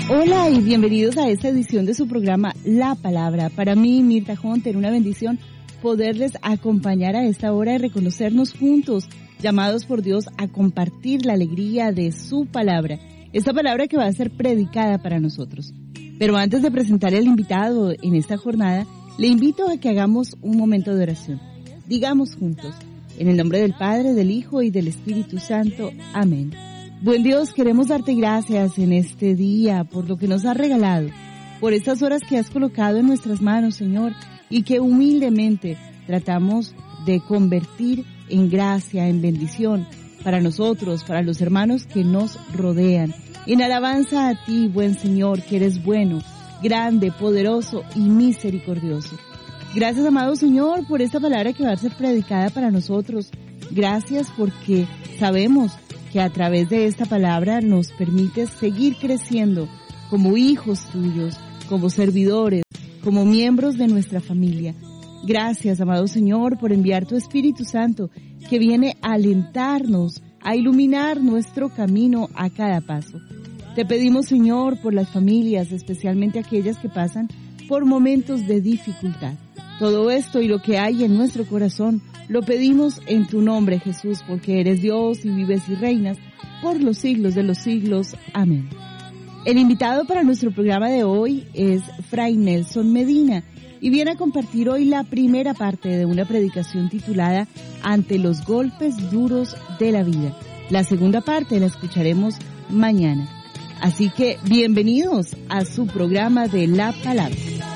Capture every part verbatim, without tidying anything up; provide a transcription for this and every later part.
Hola y bienvenidos a esta edición de su programa La Palabra. Para mí, Mirta Hunter, una bendición poderles acompañar a esta hora y reconocernos juntos, llamados por Dios a compartir la alegría de su palabra. Esta palabra que va a ser predicada para nosotros. Pero antes de presentar al invitado en esta jornada, le invito a que hagamos un momento de oración. Digamos juntos, en el nombre del Padre, del Hijo y del Espíritu Santo. Amén. Buen Dios, queremos darte gracias en este día por lo que nos has regalado, por estas horas que has colocado en nuestras manos, Señor, y que humildemente tratamos de convertir en gracia, en bendición, para nosotros, para los hermanos que nos rodean. En alabanza a ti, buen Señor, que eres bueno, grande, poderoso y misericordioso. Gracias, amado Señor, por esta palabra que va a ser predicada para nosotros. Gracias porque sabemos que a través de esta palabra nos permites seguir creciendo como hijos tuyos, como servidores, como miembros de nuestra familia. Gracias, amado Señor, por enviar tu Espíritu Santo, que viene a alentarnos, a iluminar nuestro camino a cada paso. Te pedimos, Señor, por las familias, especialmente aquellas que pasan por momentos de dificultad. Todo esto y lo que hay en nuestro corazón, lo pedimos en tu nombre, Jesús, porque eres Dios y vives y reinas por los siglos de los siglos. Amén. El invitado para nuestro programa de hoy es Fray Nelson Medina y viene a compartir hoy la primera parte de una predicación titulada Ante los golpes duros de la vida. La segunda parte la escucharemos mañana. Así que bienvenidos a su programa de La Palabra.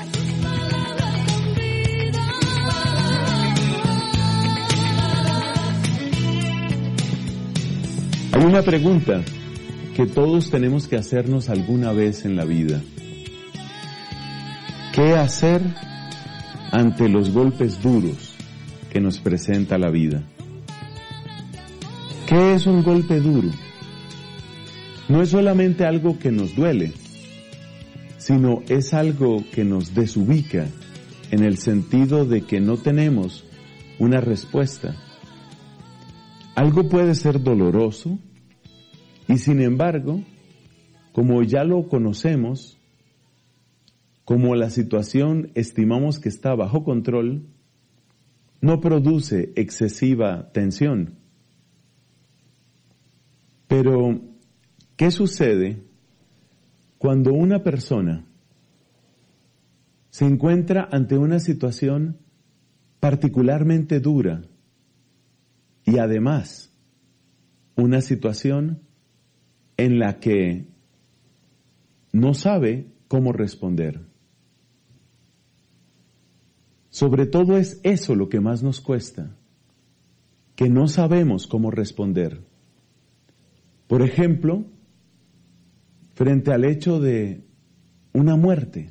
Hay una pregunta que todos tenemos que hacernos alguna vez en la vida. ¿Qué hacer ante los golpes duros que nos presenta la vida? ¿Qué es un golpe duro? No es solamente algo que nos duele, sino es algo que nos desubica en el sentido de que no tenemos una respuesta. Algo puede ser doloroso y sin embargo, como ya lo conocemos, como la situación estimamos que está bajo control, no produce excesiva tensión. Pero, ¿qué sucede cuando una persona se encuentra ante una situación particularmente dura y además una situación en la que no sabe cómo responder? Sobre todo es eso lo que más nos cuesta, que no sabemos cómo responder. Por ejemplo, frente al hecho de una muerte.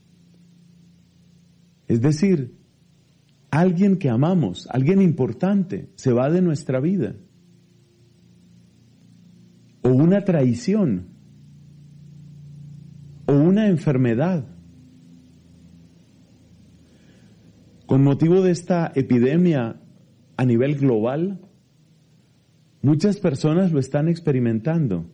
Es decir, alguien que amamos, alguien importante, se va de nuestra vida. O una traición, o una enfermedad. Con motivo de esta epidemia a nivel global, muchas personas lo están experimentando.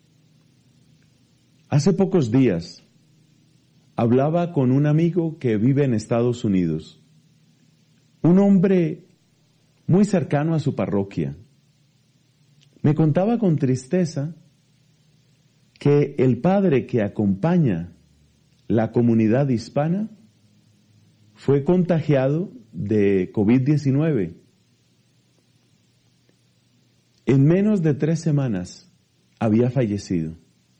Hace pocos días hablaba con un amigo que vive en Estados Unidos, un hombre muy cercano a su parroquia. Me contaba con tristeza que el padre que acompaña la comunidad hispana fue contagiado de covid diecinueve. En menos de tres semanas había fallecido.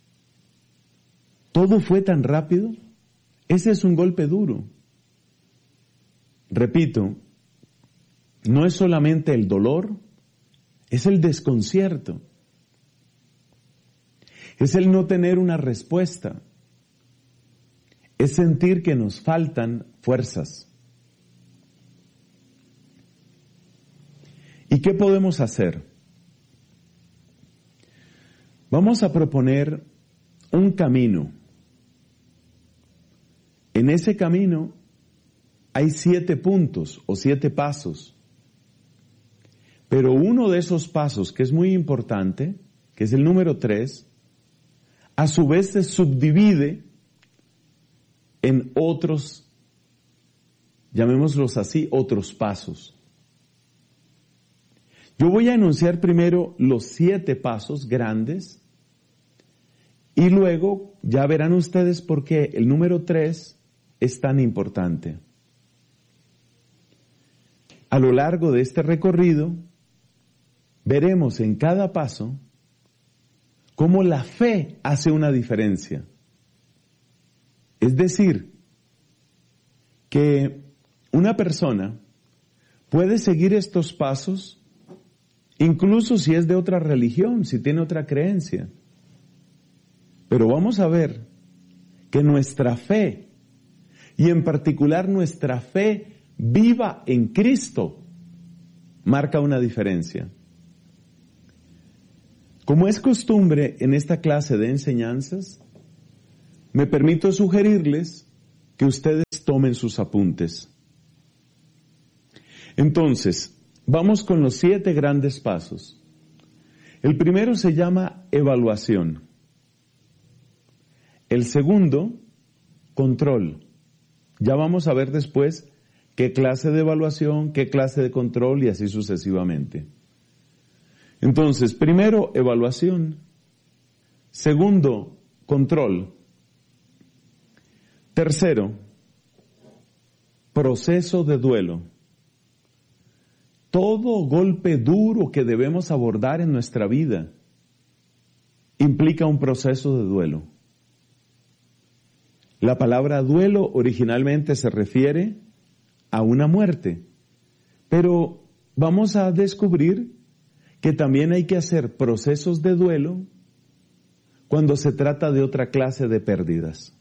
Todo fue tan rápido. Ese es un golpe duro. Repito, no es solamente el dolor, es el desconcierto. Es el no tener una respuesta. Es sentir que nos faltan fuerzas. ¿Y qué podemos hacer? Vamos a proponer un camino. En ese camino hay siete puntos o siete pasos. Pero uno de esos pasos, que es muy importante, que es el número tres, a su vez se subdivide en otros, llamémoslos así, otros pasos. Yo voy a enunciar primero los siete pasos grandes y luego ya verán ustedes por qué el número tres es tan importante. A lo largo de este recorrido veremos en cada paso cómo la fe hace una diferencia. Es decir, que una persona puede seguir estos pasos incluso si es de otra religión, si tiene otra creencia. Pero vamos a ver que nuestra fe, y en particular nuestra fe viva en Cristo, marca una diferencia. Como es costumbre en esta clase de enseñanzas, me permito sugerirles que ustedes tomen sus apuntes. Entonces, vamos con los siete grandes pasos. El primero se llama evaluación. El segundo, control. Ya vamos a ver después qué clase de evaluación, qué clase de control y así sucesivamente. Entonces, primero, evaluación. Segundo, control. Tercero, proceso de duelo. Todo golpe duro que debemos abordar en nuestra vida implica un proceso de duelo. La palabra duelo originalmente se refiere a una muerte, pero vamos a descubrir que también hay que hacer procesos de duelo cuando se trata de otra clase de pérdidas.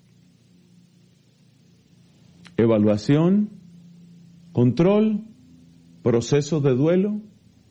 Evaluación, control, proceso de duelo.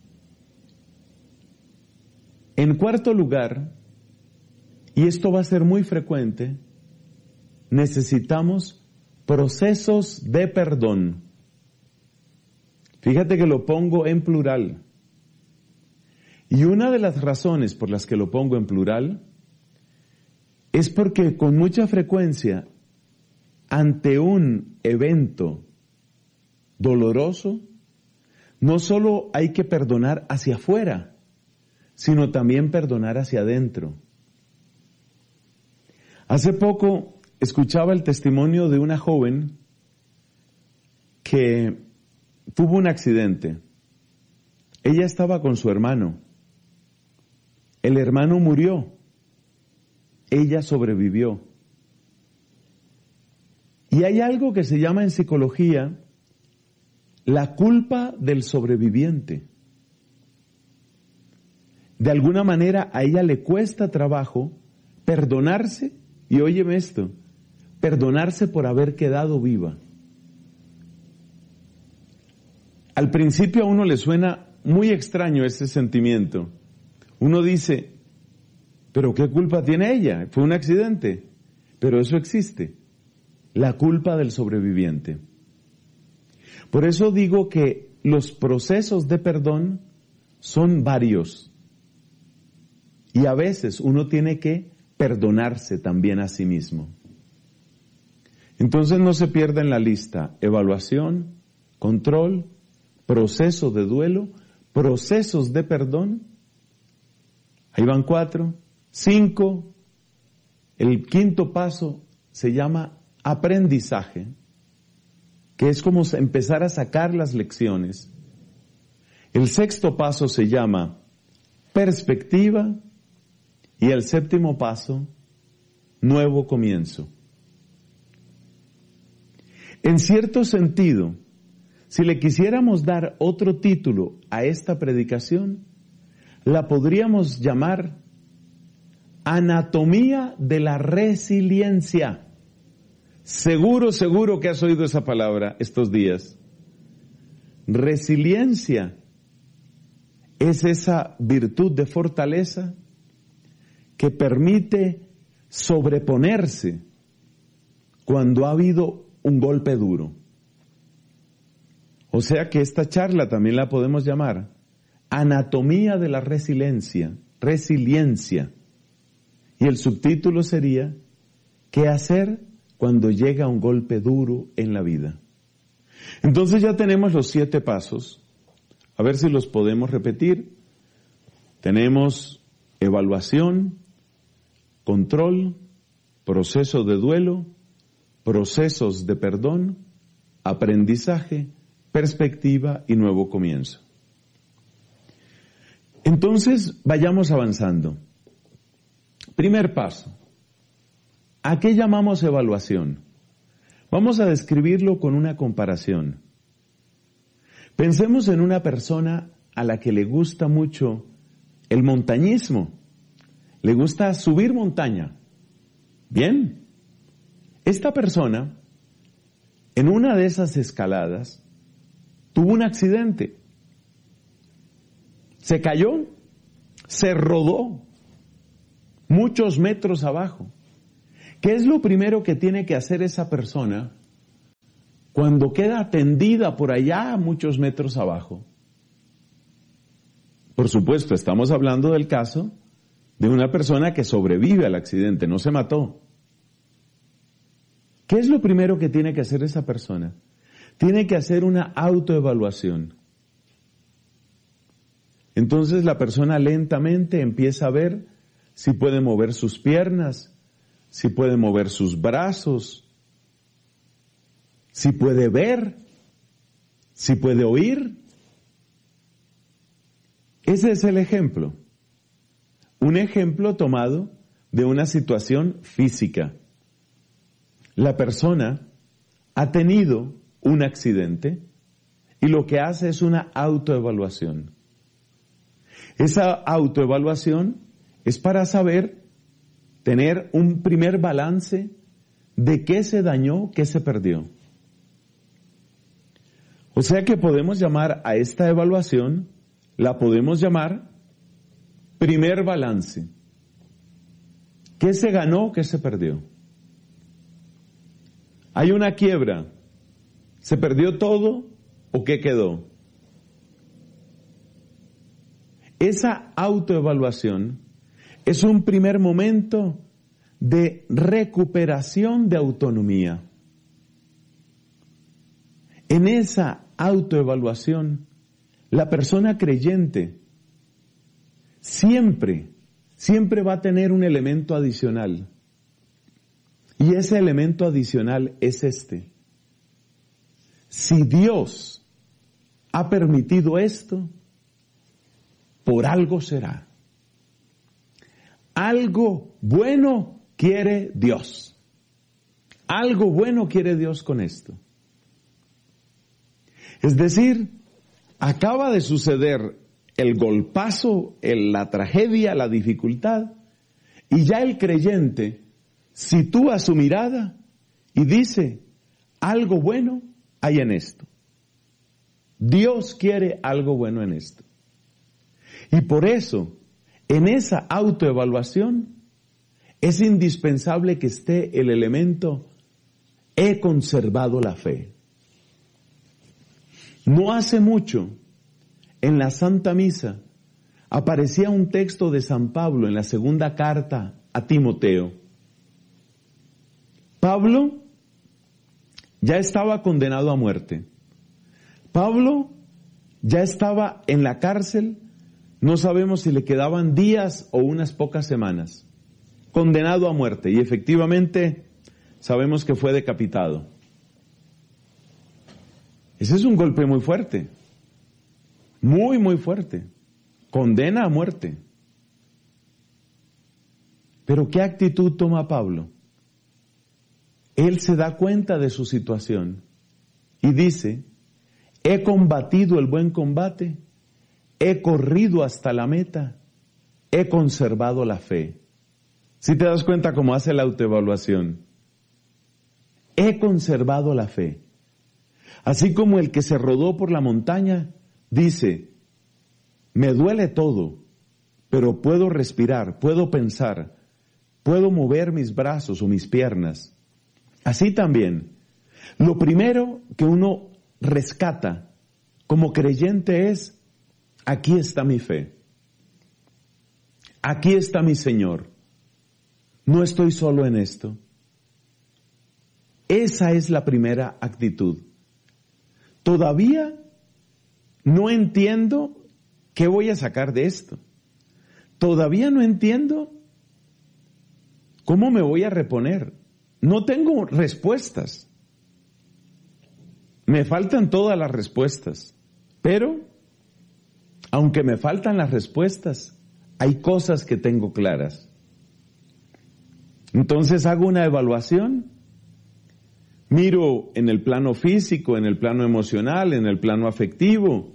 En cuarto lugar, y esto va a ser muy frecuente, necesitamos procesos de perdón. Fíjate que lo pongo en plural. Y una de las razones por las que lo pongo en plural es porque con mucha frecuencia, ante un evento doloroso, no solo hay que perdonar hacia afuera, sino también perdonar hacia adentro. Hace poco escuchaba el testimonio de una joven que tuvo un accidente. Ella estaba con su hermano. El hermano murió. Ella sobrevivió. Y hay algo que se llama en psicología la culpa del sobreviviente. De alguna manera a ella le cuesta trabajo perdonarse, y óyeme esto, perdonarse por haber quedado viva. Al principio a uno le suena muy extraño ese sentimiento. Uno dice, ¿pero qué culpa tiene ella? Fue un accidente. Pero eso existe. La culpa del sobreviviente. Por eso digo que los procesos de perdón son varios. Y a veces uno tiene que perdonarse también a sí mismo. Entonces no se pierda en la lista evaluación, control, proceso de duelo, procesos de perdón. Ahí van cuatro. Cinco. El quinto paso se llama aprendizaje, que es como empezar a sacar las lecciones. El sexto paso se llama perspectiva y el séptimo paso, nuevo comienzo. En cierto sentido, si le quisiéramos dar otro título a esta predicación, la podríamos llamar Anatomía de la Resiliencia. Seguro, seguro que has oído esa palabra estos días. Resiliencia es esa virtud de fortaleza que permite sobreponerse cuando ha habido un golpe duro. O sea que esta charla también la podemos llamar Anatomía de la Resiliencia, resiliencia. Y el subtítulo sería, ¿qué hacer cuando llega un golpe duro en la vida? Entonces ya tenemos los siete pasos. A ver si los podemos repetir. Tenemos evaluación, control, proceso de duelo, procesos de perdón, aprendizaje, perspectiva y nuevo comienzo. Entonces, vayamos avanzando. Primer paso. ¿A qué llamamos evaluación? Vamos a describirlo con una comparación. Pensemos en una persona a la que le gusta mucho el montañismo. Le gusta subir montaña. Bien. Esta persona, en una de esas escaladas, tuvo un accidente. Se cayó, se rodó muchos metros abajo. ¿Qué es lo primero que tiene que hacer esa persona cuando queda tendida por allá muchos metros abajo? Por supuesto, estamos hablando del caso de una persona que sobrevive al accidente, no se mató. ¿Qué es lo primero que tiene que hacer esa persona? Tiene que hacer una autoevaluación. Entonces la persona lentamente empieza a ver si puede mover sus piernas, si puede mover sus brazos, si puede ver, si puede oír. Ese es el ejemplo. Un ejemplo tomado de una situación física. La persona ha tenido un accidente y lo que hace es una autoevaluación. Esa autoevaluación es para saber, tener un primer balance de qué se dañó, qué se perdió. O sea que podemos llamar a esta evaluación, la podemos llamar primer balance. ¿Qué se ganó, qué se perdió? Hay una quiebra. ¿Se perdió todo o qué quedó? Esa autoevaluación es un primer momento de recuperación de autonomía. En esa autoevaluación, la persona creyente siempre, siempre va a tener un elemento adicional. Y ese elemento adicional es este. Si Dios ha permitido esto, por algo será. Algo bueno quiere Dios. Algo bueno quiere Dios con esto. Es decir, acaba de suceder el golpazo, el, la tragedia, la dificultad, y ya el creyente sitúa su mirada y dice, algo bueno hay en esto. Dios quiere algo bueno en esto. Y por eso, en esa autoevaluación, es indispensable que esté el elemento, he conservado la fe. No hace mucho, en la Santa Misa, aparecía un texto de San Pablo en la segunda carta a Timoteo. Pablo ya estaba condenado a muerte. Pablo ya estaba en la cárcel, no sabemos si le quedaban días o unas pocas semanas, condenado a muerte, y efectivamente sabemos que fue decapitado. Ese es un golpe muy fuerte, muy muy fuerte, condena a muerte. Pero ¿qué actitud toma Pablo? Él se da cuenta de su situación y dice, he combatido el buen combate, he corrido hasta la meta, he conservado la fe. ¿Sí te das cuenta cómo hace la autoevaluación? He conservado la fe. Así como el que se rodó por la montaña dice, me duele todo, pero puedo respirar, puedo pensar, puedo mover mis brazos o mis piernas. Así también, lo primero que uno rescata como creyente es, aquí está mi fe, aquí está mi Señor, no estoy solo en esto. Esa es la primera actitud. Todavía no entiendo qué voy a sacar de esto. Todavía no entiendo cómo me voy a reponer. No tengo respuestas. Me faltan todas las respuestas. Pero, aunque me faltan las respuestas, hay cosas que tengo claras. Entonces hago una evaluación. Miro en el plano físico, en el plano emocional, en el plano afectivo.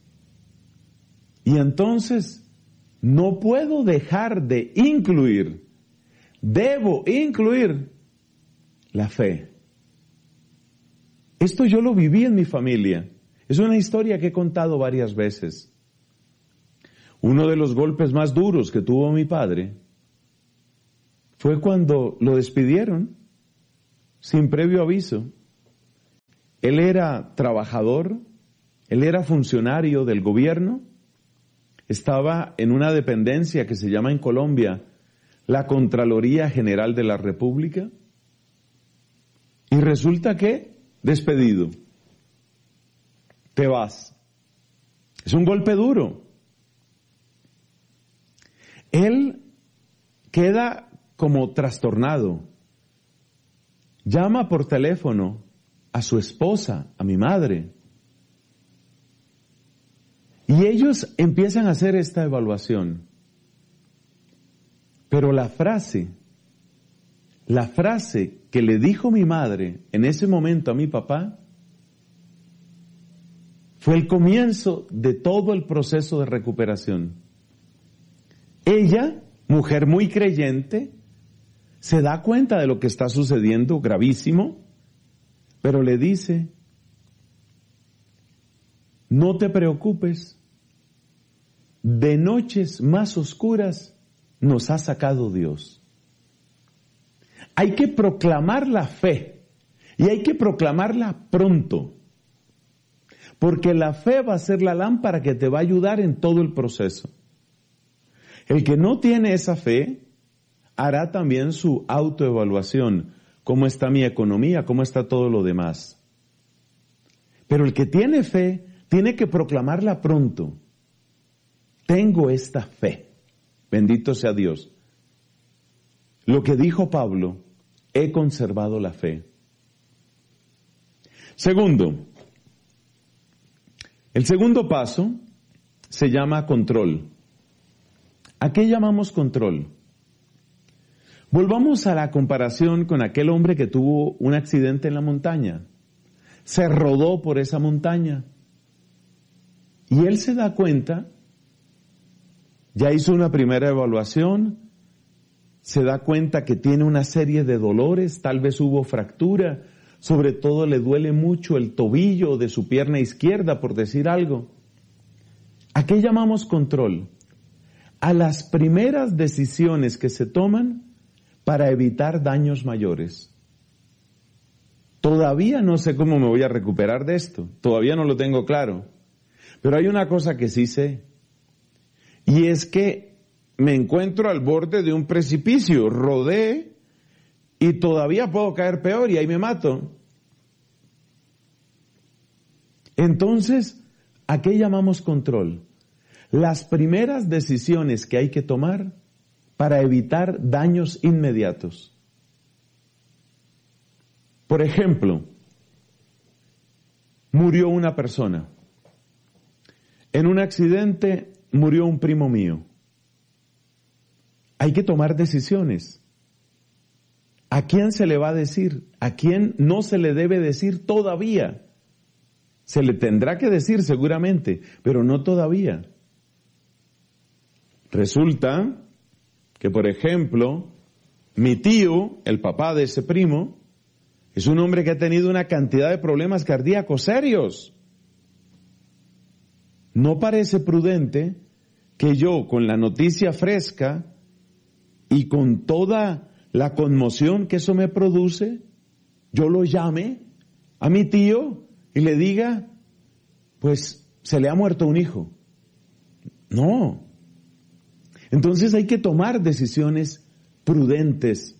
Y entonces no puedo dejar de incluir, debo incluir la fe. Esto yo lo viví en mi familia. Es una historia que he contado varias veces. Uno de los golpes más duros que tuvo mi padre fue cuando lo despidieron sin previo aviso. Él era trabajador, él era funcionario del gobierno, estaba en una dependencia que se llama en Colombia la Contraloría General de la República, y resulta que despedido. Te vas. Es un golpe duro. Él queda como trastornado. Llama por teléfono a su esposa, a mi madre. Y ellos empiezan a hacer esta evaluación. Pero la frase, la frase que le dijo mi madre en ese momento a mi papá, fue el comienzo de todo el proceso de recuperación. Ella, mujer muy creyente, se da cuenta de lo que está sucediendo, gravísimo, pero le dice, no te preocupes, de noches más oscuras nos ha sacado Dios. Hay que proclamar la fe, y hay que proclamarla pronto, porque la fe va a ser la lámpara que te va a ayudar en todo el proceso. El que no tiene esa fe, hará también su autoevaluación. ¿Cómo está mi economía? ¿Cómo está todo lo demás? Pero el que tiene fe, tiene que proclamarla pronto. Tengo esta fe. Bendito sea Dios. Lo que dijo Pablo, he conservado la fe. Segundo, el segundo paso se llama control. ¿A qué llamamos control? Volvamos a la comparación con aquel hombre que tuvo un accidente en la montaña. Se rodó por esa montaña. Y él se da cuenta, ya hizo una primera evaluación, se da cuenta que tiene una serie de dolores, tal vez hubo fractura, sobre todo le duele mucho el tobillo de su pierna izquierda, por decir algo. ¿A qué llamamos control? A las primeras decisiones que se toman para evitar daños mayores. Todavía no sé cómo me voy a recuperar de esto, todavía no lo tengo claro, pero hay una cosa que sí sé, y es que me encuentro al borde de un precipicio, rodé y todavía puedo caer peor y ahí me mato. Entonces, ¿a qué llamamos control? Las primeras decisiones que hay que tomar para evitar daños inmediatos. Por ejemplo, murió una persona. En un accidente murió un primo mío. Hay que tomar decisiones. ¿A quién se le va a decir? ¿A quién no se le debe decir todavía? Se le tendrá que decir seguramente, pero no todavía. Resulta que, por ejemplo, mi tío, el papá de ese primo, es un hombre que ha tenido una cantidad de problemas cardíacos serios. No parece prudente que yo, con la noticia fresca y con toda la conmoción que eso me produce, yo lo llame a mi tío y le diga, pues se le ha muerto un hijo. No. Entonces hay que tomar decisiones prudentes.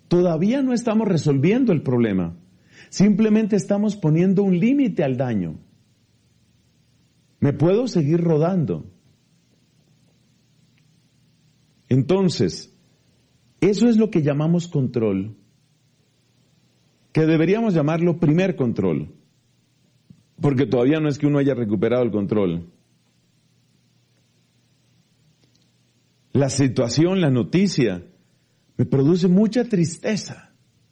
todavía no estamos resolviendo el problema. Simplemente estamos poniendo un límite al daño. Me puedo seguir rodando. Entonces, eso es lo que llamamos control, que deberíamos llamarlo primer control, porque todavía no es que uno haya recuperado el control. La situación, la noticia, me produce mucha tristeza.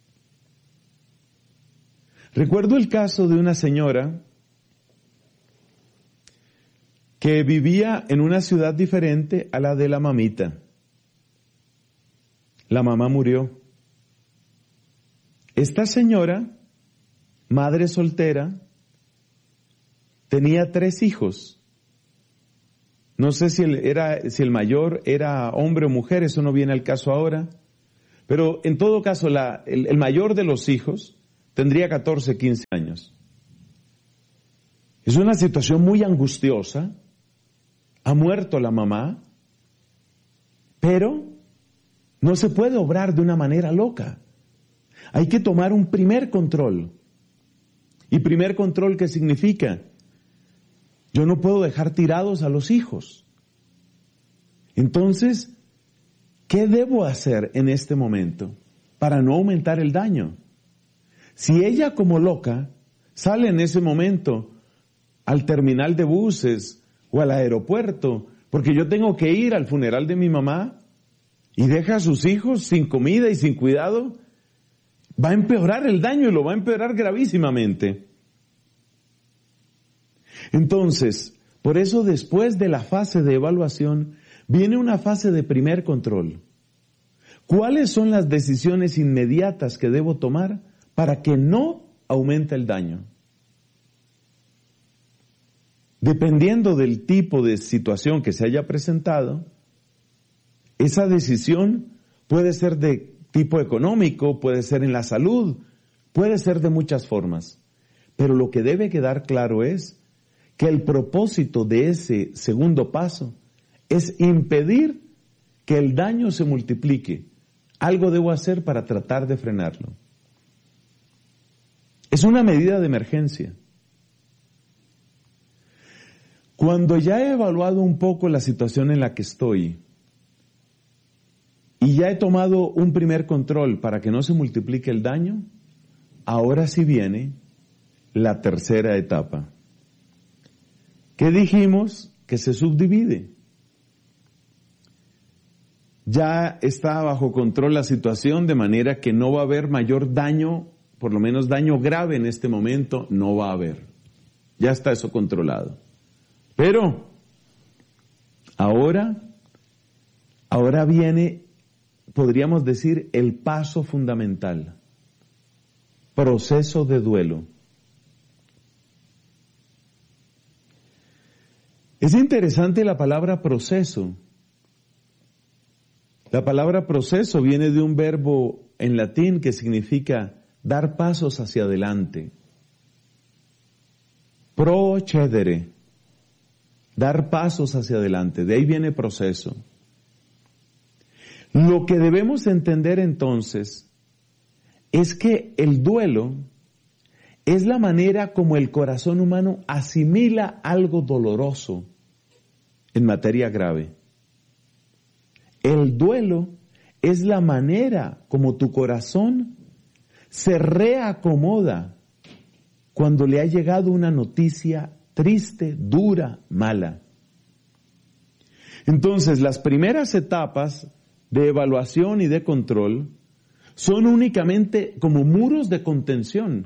Recuerdo el caso de una señora que vivía en una ciudad diferente a la de la mamita. La mamá murió. Esta señora, madre soltera, tenía tres hijos. No sé si el, era, si el mayor era hombre o mujer, eso no viene al caso ahora. Pero en todo caso, la, el, el mayor de los hijos tendría catorce, quince años. Es una situación muy angustiosa. Ha muerto la mamá, pero no se puede obrar de una manera loca. Hay que tomar un primer control. ¿Y primer control qué significa? Yo no puedo dejar tirados a los hijos. Entonces, ¿qué debo hacer en este momento para no aumentar el daño? Si ella como loca sale en ese momento al terminal de buses o al aeropuerto, porque yo tengo que ir al funeral de mi mamá, y deja a sus hijos sin comida y sin cuidado, va a empeorar el daño y lo va a empeorar gravísimamente. Entonces, por eso después de la fase de evaluación, viene una fase de primer control. ¿Cuáles son las decisiones inmediatas que debo tomar para que no aumente el daño? Dependiendo del tipo de situación que se haya presentado, esa decisión puede ser de tipo económico, puede ser en la salud, puede ser de muchas formas. Pero lo que debe quedar claro es que el propósito de ese segundo paso es impedir que el daño se multiplique. Algo debo hacer para tratar de frenarlo. Es una medida de emergencia. Cuando ya he evaluado un poco la situación en la que estoy, y ya he tomado un primer control para que no se multiplique el daño, ahora sí viene la tercera etapa. ¿Qué dijimos? Que se subdivide. Ya está bajo control la situación, de manera que no va a haber mayor daño, por lo menos daño grave en este momento, no va a haber. Ya está eso controlado. Pero, ahora, ahora viene, podríamos decir, el paso fundamental. Proceso de duelo. Es interesante la palabra proceso. La palabra proceso viene de un verbo en latín que significa dar pasos hacia adelante. Procedere. Dar pasos hacia adelante. De ahí viene proceso. Lo que debemos entender entonces es que el duelo es la manera como el corazón humano asimila algo doloroso en materia grave. El duelo es la manera como tu corazón se reacomoda cuando le ha llegado una noticia triste, dura, mala. Entonces, las primeras etapas de evaluación y de control son únicamente como muros de contención.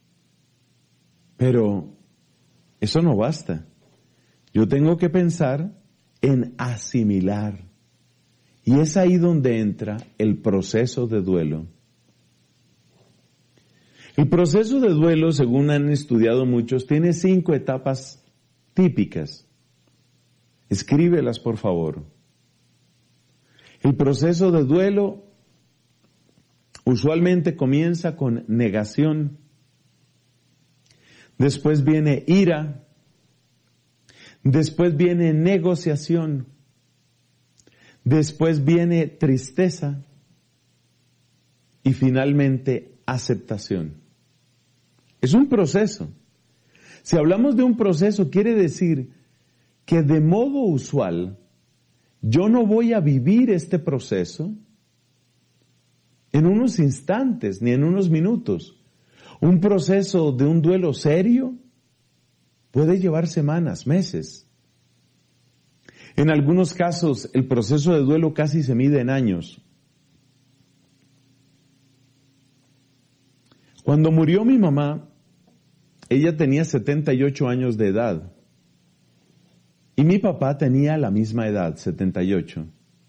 Pero eso no basta. Yo tengo que pensar en asimilar. Y es ahí donde entra el proceso de duelo. El proceso de duelo, según han estudiado muchos, tiene cinco etapas típicas. Escríbelas, por favor. El proceso de duelo usualmente comienza con negación. Después viene ira. Después viene negociación. Después viene tristeza. y finalmente aceptación. Es un proceso. Si hablamos de un proceso, quiere decir que de modo usual yo no voy a vivir este proceso en unos instantes ni en unos minutos. Un proceso de un duelo serio puede llevar semanas, meses. En algunos casos el proceso de duelo casi se mide en años. Cuando murió mi mamá, ella tenía setenta y ocho años de edad y mi papá tenía la misma edad, setenta y ocho.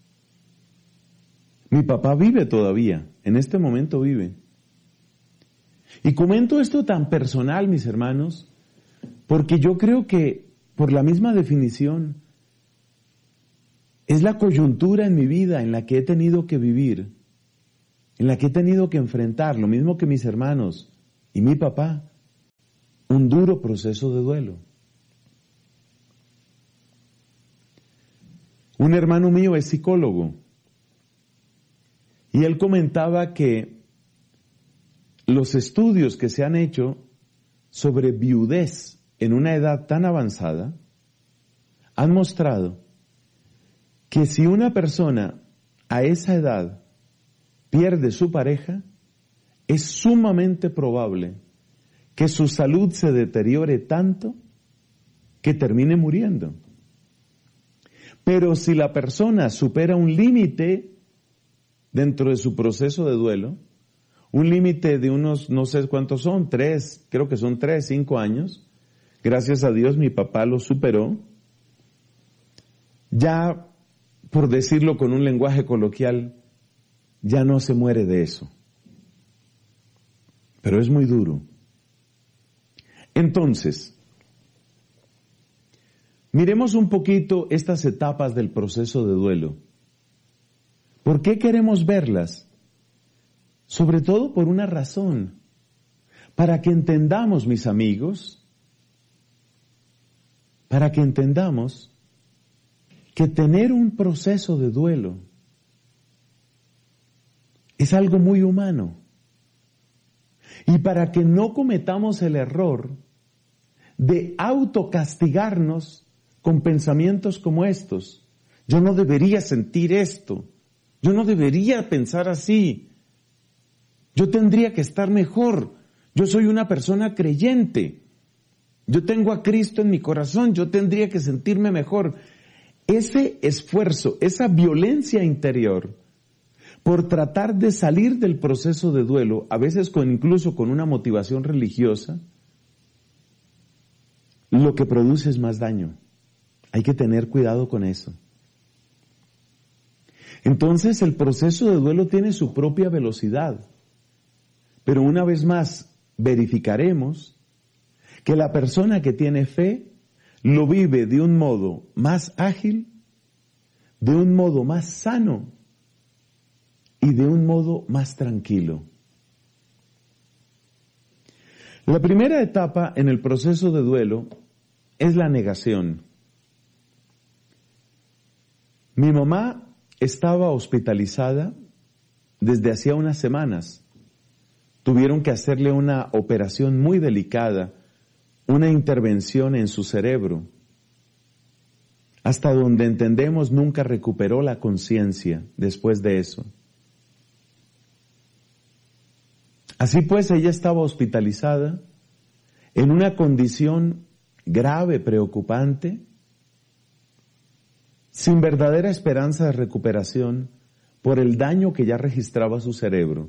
Mi papá vive todavía, en este momento vive. Y comento esto tan personal, mis hermanos, porque yo creo que, por la misma definición, es la coyuntura en mi vida en la que he tenido que vivir, en la que he tenido que enfrentar, lo mismo que mis hermanos y mi papá, un duro proceso de duelo. Un hermano mío es psicólogo y él comentaba que los estudios que se han hecho sobre viudez en una edad tan avanzada han mostrado que si una persona a esa edad pierde su pareja, es sumamente probable que su salud se deteriore tanto que termine muriendo. Pero si la persona supera un límite dentro de su proceso de duelo, un límite de unos, no sé cuántos son, tres, creo que son tres, cinco años, gracias a Dios mi papá lo superó, ya, por decirlo con un lenguaje coloquial, ya no se muere de eso. Pero es muy duro. Entonces, miremos un poquito estas etapas del proceso de duelo. ¿Por qué queremos verlas? Sobre todo por una razón, para que entendamos, mis amigos, para que entendamos que tener un proceso de duelo es algo muy humano. Y para que no cometamos el error de autocastigarnos con pensamientos como estos. Yo no debería sentir esto. Yo no debería pensar así. Yo tendría que estar mejor. Yo soy una persona creyente. Yo tengo a Cristo en mi corazón. Yo tendría que sentirme mejor. Ese esfuerzo, esa violencia interior por tratar de salir del proceso de duelo, a veces con, incluso con una motivación religiosa, lo que produce es más daño. Hay que tener cuidado con eso. Entonces el proceso de duelo tiene su propia velocidad. Pero una vez más verificaremos que la persona que tiene fe lo vive de un modo más ágil, de un modo más sano y de un modo más tranquilo. La primera etapa en el proceso de duelo es la negación. Mi mamá estaba hospitalizada desde hacía unas semanas. Tuvieron que hacerle una operación muy delicada, una intervención en su cerebro. Hasta donde entendemos, nunca recuperó la conciencia después de eso. Así pues, ella estaba hospitalizada en una condición grave, preocupante, sin verdadera esperanza de recuperación por el daño que ya registraba su cerebro.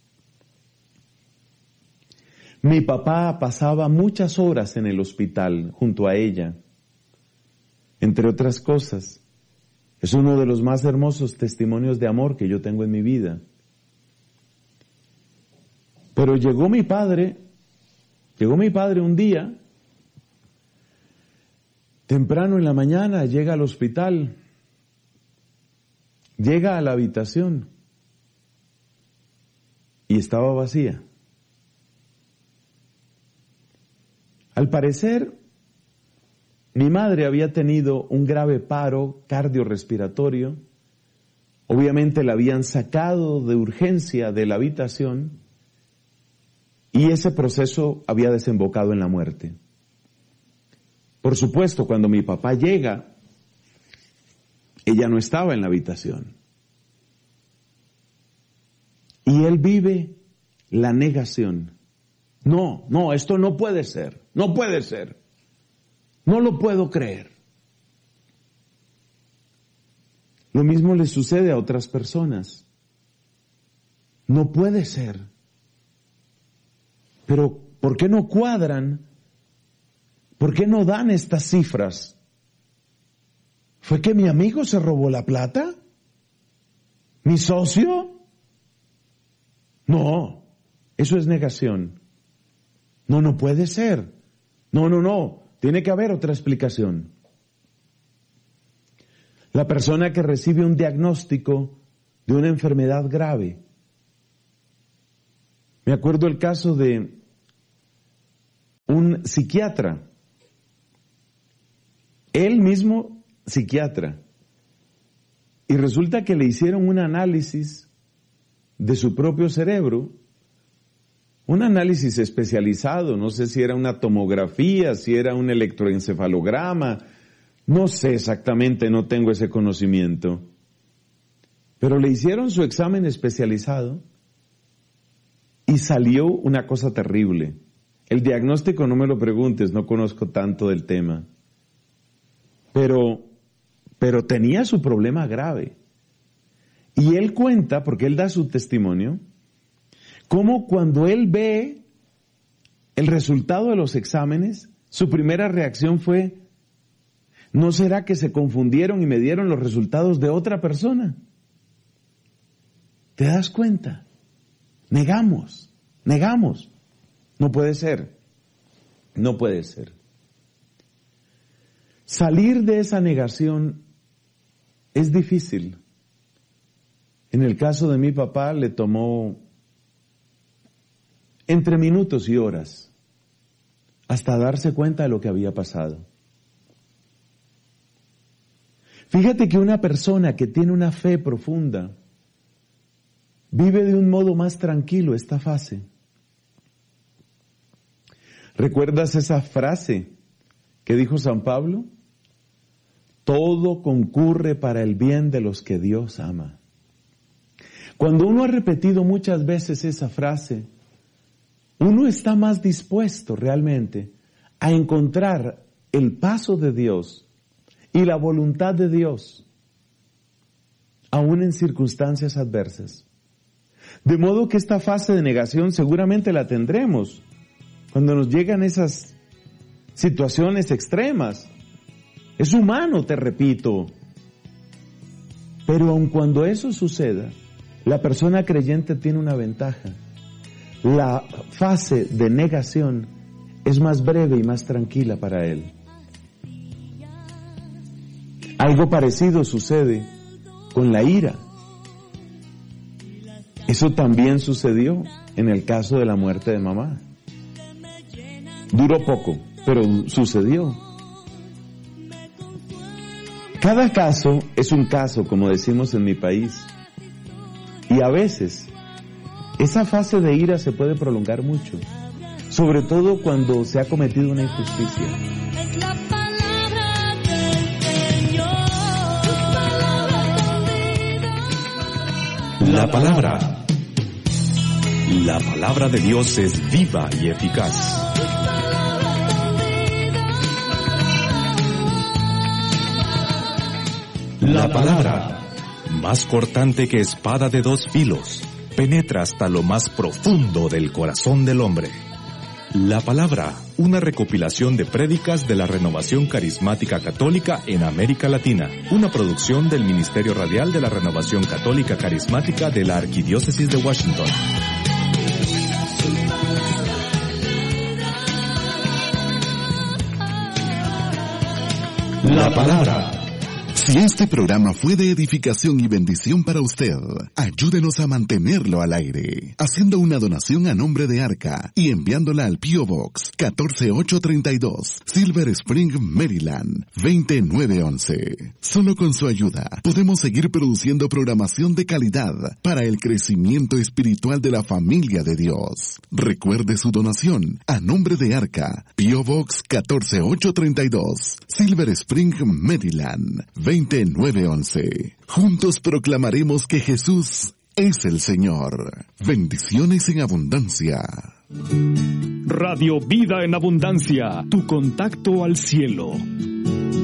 Mi papá pasaba muchas horas en el hospital junto a ella. Entre otras cosas, es uno de los más hermosos testimonios de amor que yo tengo en mi vida. Pero llegó mi padre, llegó mi padre un día, temprano en la mañana, llega al hospital, llega a la habitación y estaba vacía. Al parecer, mi madre había tenido un grave paro cardiorrespiratorio Obviamente la habían sacado de urgencia de la habitación y ese proceso había desembocado en la muerte. Por supuesto, cuando mi papá llega, ella no estaba en la habitación. Y él vive la negación. No, no, esto no puede ser, no puede ser. No lo puedo creer. Lo mismo le sucede a otras personas. No puede ser. Pero, ¿por qué no cuadran? ¿Por qué no dan estas cifras? ¿Fue que mi amigo se robó la plata? ¿Mi socio? No, eso es negación. No, no puede ser. No, no, no. Tiene que haber otra explicación. La persona que recibe un diagnóstico de una enfermedad grave. Me acuerdo el caso de un psiquiatra. Él mismo psiquiatra. Y resulta que le hicieron un análisis de su propio cerebro, un análisis especializado, no sé si era una tomografía, si era un electroencefalograma, no sé exactamente, no tengo ese conocimiento, pero le hicieron su examen especializado y salió una cosa terrible. El diagnóstico no me lo preguntes, no conozco tanto del tema, pero, pero tenía su problema grave. Y él cuenta, porque él da su testimonio, cómo cuando él ve el resultado de los exámenes, su primera reacción fue, ¿no será que se confundieron y me dieron los resultados de otra persona? ¿Te das cuenta? Negamos, negamos. No puede ser, no puede ser. Salir de esa negación es difícil. En el caso de mi papá le tomó entre minutos y horas hasta darse cuenta de lo que había pasado. Fíjate que una persona que tiene una fe profunda vive de un modo más tranquilo esta fase. ¿Recuerdas esa frase que dijo San Pablo? Todo concurre para el bien de los que Dios ama. Cuando uno ha repetido muchas veces esa frase, uno está más dispuesto realmente a encontrar el paso de Dios y la voluntad de Dios, aún en circunstancias adversas. De modo que esta fase de negación seguramente la tendremos cuando nos llegan esas situaciones extremas. Es humano, te repito. Pero aun cuando eso suceda, la persona creyente tiene una ventaja. La fase de negación es más breve y más tranquila para él. Algo parecido sucede con la ira. Eso también sucedió en el caso de la muerte de mamá. Duró poco, pero sucedió. Cada caso es un caso, como decimos en mi país. Y a veces, esa fase de ira se puede prolongar mucho, sobre todo cuando se ha cometido una injusticia. Es la palabra del Señor, La palabra. La palabra de Dios es viva y eficaz. La palabra, más cortante que espada de dos filos, penetra hasta lo más profundo del corazón del hombre. La palabra, una recopilación de prédicas de la Renovación Carismática Católica en América Latina, una producción del Ministerio Radial de la Renovación Católica Carismática de la Arquidiócesis de Washington. La palabra, Si este programa fue de edificación y bendición para usted, ayúdenos a mantenerlo al aire, haciendo una donación a nombre de Arca y enviándola al P O Box catorce mil ochocientos treinta y dos, Silver Spring, Maryland, veinte mil novecientos once. Solo con su ayuda podemos seguir produciendo programación de calidad para el crecimiento espiritual de la familia de Dios. Recuerde su donación a nombre de Arca, P O Box catorce mil ochocientos treinta y dos, Silver Spring, Maryland, veinte mil novecientos once. Juntos proclamaremos que Jesús es el Señor. Bendiciones en abundancia. Radio Vida en Abundancia, tu contacto al cielo.